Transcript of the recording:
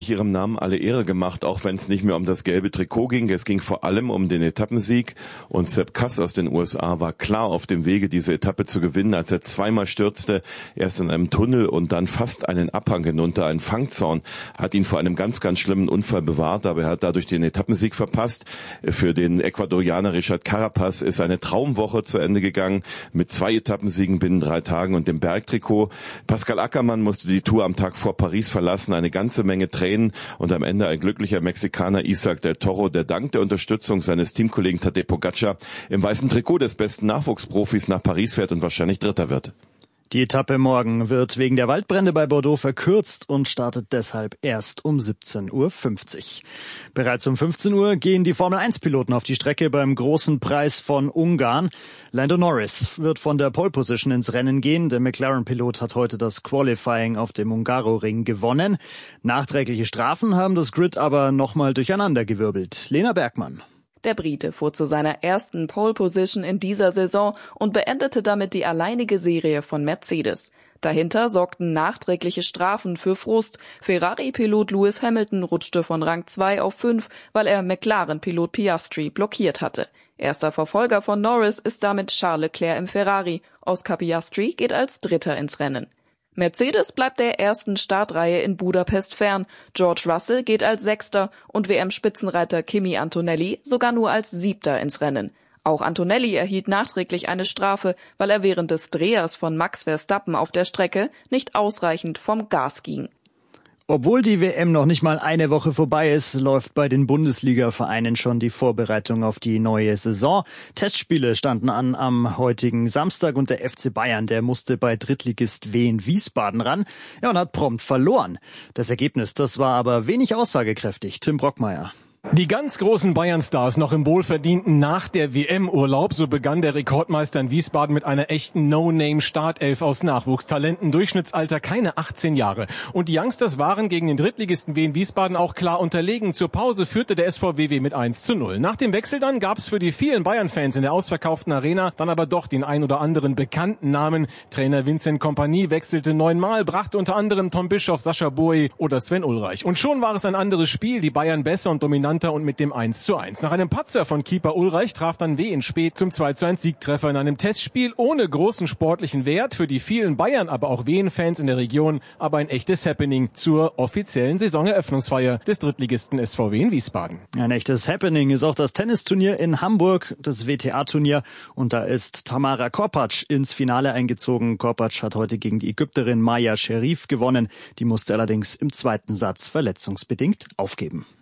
ihrem Namen alle Ehre gemacht, auch wenn es nicht mehr um das gelbe Trikot ging. Es ging vor allem um den Etappensieg und Sepp Kuss aus den USA war klar auf dem Wege, diese Etappe zu gewinnen, als er zweimal stürzte, erst in einem Tunnel und dann fast einen Abhang hinunter. Ein Fangzaun hat ihn vor einem ganz, ganz schlimmen Unfall bewahrt, aber er hat dadurch den Etappensieg verpasst. Für den Ecuadorianer Richard Carapaz ist eine Traumwoche zu Ende gegangen mit 2 Etappensiegen binnen 3 Tagen und dem Bergtrikot. Pascal Ackermann musste die Tour am Tag vor Paris verlassen, eine ganze Menge Tränen und am Ende ein glücklicher Mexikaner Isaac del Toro, der dank der Unterstützung seines Teamkollegen Tadej Pogačar im weißen Trikot des besten Nachwuchsprofis nach Paris fährt und wahrscheinlich Dritter wird. Die Etappe morgen wird wegen der Waldbrände bei Bordeaux verkürzt und startet deshalb erst um 17:50 Uhr. Bereits um 15 Uhr gehen die Formel-1-Piloten auf die Strecke beim großen Preis von Ungarn. Lando Norris wird von der Pole Position ins Rennen gehen. Der McLaren-Pilot hat heute das Qualifying auf dem Hungaroring gewonnen. Nachträgliche Strafen haben das Grid aber nochmal durcheinandergewirbelt. Lena Bergmann. Der Brite fuhr zu seiner ersten Pole-Position in dieser Saison und beendete damit die alleinige Serie von Mercedes. Dahinter sorgten nachträgliche Strafen für Frust. Ferrari-Pilot Lewis Hamilton rutschte von Rang 2 auf 5, weil er McLaren-Pilot Piastri blockiert hatte. Erster Verfolger von Norris ist damit Charles Leclerc im Ferrari. Oscar Piastri geht als Dritter ins Rennen. Mercedes bleibt der ersten Startreihe in Budapest fern. George Russell geht als Sechster und WM-Spitzenreiter Kimi Antonelli sogar nur als Siebter ins Rennen. Auch Antonelli erhielt nachträglich eine Strafe, weil er während des Drehers von Max Verstappen auf der Strecke nicht ausreichend vom Gas ging. Obwohl die WM noch nicht mal eine Woche vorbei ist, läuft bei den Bundesliga-Vereinen schon die Vorbereitung auf die neue Saison. Testspiele standen an am heutigen Samstag und der FC Bayern, der musste bei Drittligist Wien Wiesbaden ran, und hat prompt verloren. Das Ergebnis, das war aber wenig aussagekräftig. Tim Brockmeier. Die ganz großen Bayern-Stars noch im wohlverdienten nach der WM-Urlaub. So begann der Rekordmeister in Wiesbaden mit einer echten No-Name-Startelf aus Nachwuchstalenten. Durchschnittsalter keine 18 Jahre. Und die Youngsters waren gegen den Drittligisten Wien Wiesbaden auch klar unterlegen. Zur Pause führte der SVW mit 1:0. Nach dem Wechsel dann gab es für die vielen Bayern-Fans in der ausverkauften Arena dann aber doch den ein oder anderen bekannten Namen. Trainer Vincent Kompany wechselte 9-mal, brachte unter anderem Tom Bischoff, Sascha Boey oder Sven Ulreich. Und schon war es ein anderes Spiel. Die Bayern besser und dominanter und mit dem 1:1. Nach einem Patzer von Keeper Ulreich traf dann Wien spät zum 2:1 Siegtreffer in einem Testspiel ohne großen sportlichen Wert. Für die vielen Bayern, aber auch Wien-Fans in der Region, aber ein echtes Happening zur offiziellen Saisoneröffnungsfeier des Drittligisten SVW in Wiesbaden. Ein echtes Happening ist auch das Tennisturnier in Hamburg, das WTA-Turnier. Und da ist Tamara Korpatsch ins Finale eingezogen. Korpatsch hat heute gegen die Ägypterin Maya Sherif gewonnen. Die musste allerdings im zweiten Satz verletzungsbedingt aufgeben.